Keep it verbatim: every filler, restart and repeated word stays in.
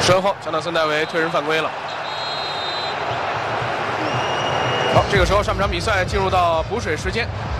身后，江纳森戴维推人犯规了。好，这个时候上半场比赛进入到补水时间。